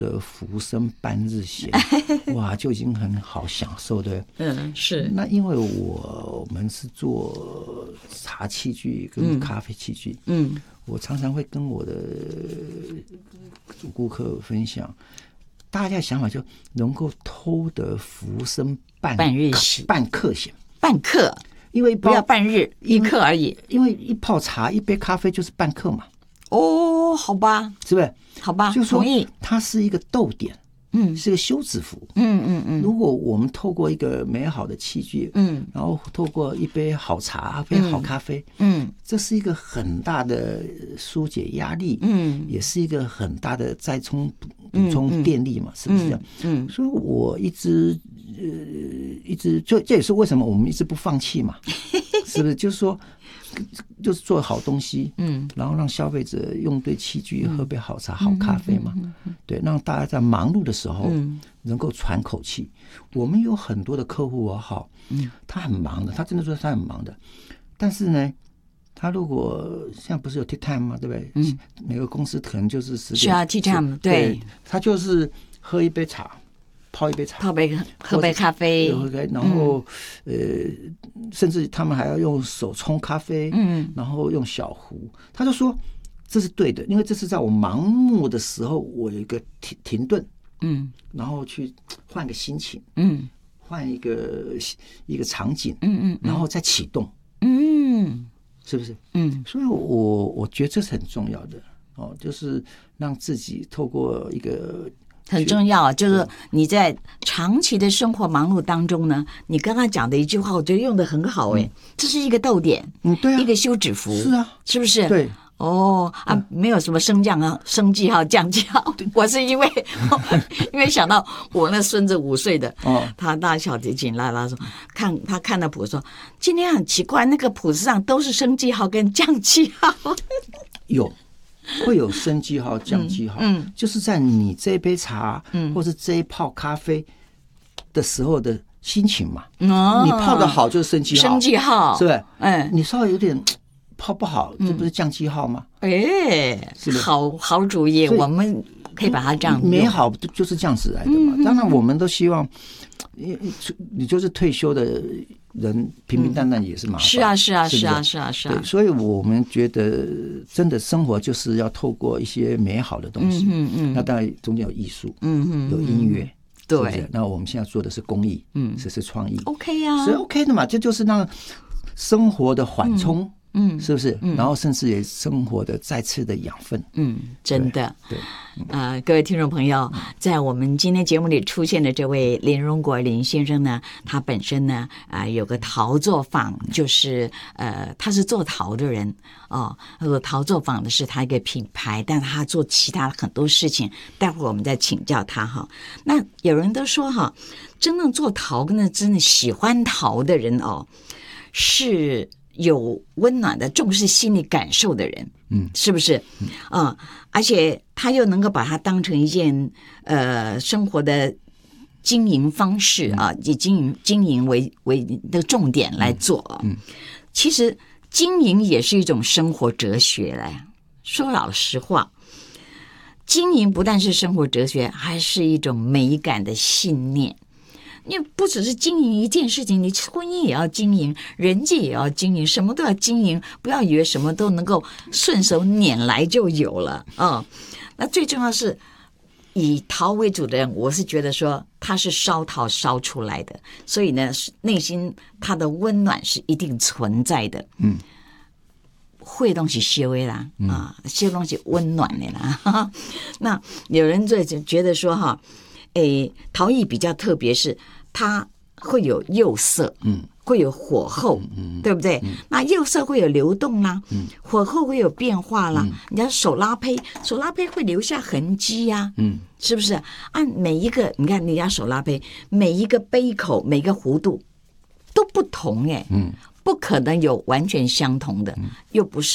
的浮生半日闲，哇，就已经很好享受的。 是。 那因为我们是做茶器具跟咖啡器具，我常常会跟我的主顾客分享，大家的想法就能够偷得浮生半日闲，半刻闲， 半刻， 因为不要半日，一刻而已。 因为一泡茶一杯咖啡就是半刻嘛。 哦，好吧， 是不是？ 好吧， 就是说同意。 它是一个逗点，是个休止符。如果我们透过一个美好的器具，然后透过一杯好茶、一杯好咖啡，这是一个很大的疏解压力，也是一个很大的再补充电力嘛，是不是这样？所以我一直这也是为什么我们一直不放弃嘛，是不是？就是说。就是做好东西，然后让消费者用对器具，喝杯好茶、好咖啡嘛，对，让大家在忙碌的时候能够喘口气。我们有很多的客户他很忙的，他真的说他很忙的，但是呢，他如果现在不是有 tea time 吗？对不对？每个公司可能就是10点是啊 tea time， 对， 他就是喝一杯茶。泡一杯茶， 喝杯咖啡， 然后甚至他们还要用手冲咖啡，然后用小壶。他就说这是对的，因为这是在我盲目的时候，我有一个停顿，然后去换个心情，换一个场景，然后再启动，是不是？所以我觉得这是很重要的哦，就是让自己透过一个。 很重要，就是你在长期的生活忙碌当中呢，你刚刚讲的一句话，我觉得用得很好这是一个逗点， 对啊， 一个休止符， 是啊， 是不是？ 对， 没有什么升记号、降记号，我是因为想到我那孙子5岁的，他大小提琴来了，说他看到谱说今天很奇怪，那个谱子上都是升记号跟降记号， 会有升记号、降记号，就是在你这杯茶，或是这一泡咖啡的时候的心情嘛。你泡的好就是升记号，是不是？你稍微有点泡不好，这不是降记号吗？ 是好主意，我们可以把它这样美好就是这样子来的嘛。当然，我们都希望你就是退休的人平平淡淡也是麻烦。是啊。对，所以我们觉得真的生活就是要透过一些美好的东西。那当然中间有艺术，有音乐，对。是那我们现在做的是公益，是创意 ，OK 啊， 所以 OK 的嘛，这就是让生活的缓冲。是不是？然后甚至也生活的再次的养分。 真的。 对。 各位听众朋友，在我们今天节目里出现的这位林荣国林先生呢，他本身呢有个陶作坊，就是他是做陶的人陶作坊的是他一个品牌，但他做其他很多事情，待会儿我们再请教他哈。那有人都说真正做陶呢，真的喜欢陶的人是有温暖的重视心理感受的人，是不是？而且他又能够把它当成一件生活的经营方式以经营为的重点来做其实经营也是一种生活哲学来。说老实话，经营不但是生活哲学，还是一种美感的信念。因为不只是经营一件事情，你婚姻也要经营，人际也要经营，什么都要经营，不要以为什么都能够顺手拈来就有了那最重要是以陶为主的人，我是觉得说他是烧陶烧出来的，所以呢，内心他的温暖是一定存在的。会东西修的啦修东西温暖的啦那有人就觉得说陶艺比较特别，是它会有釉色，会有火候，对不对？那釉色会有流动啦，火候会有变化啦。你要手拉胚会留下痕迹呀，是不是？按每一个，你看你要手拉胚，每一个杯口、每个弧度都不同不可能有完全相同的，又不是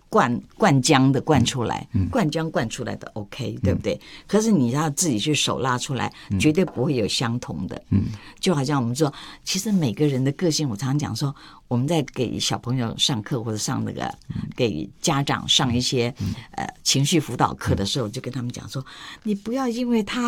灌浆的灌出来，灌浆灌出来的 OK， 对不对？可是你要自己去手拉出来，绝对不会有相同的。就好像我们说，其实每个人的个性，我常常讲说，我们在给小朋友上课或者上那个给家长上一些情绪辅导课的时候，就跟他们讲说，你不要因为他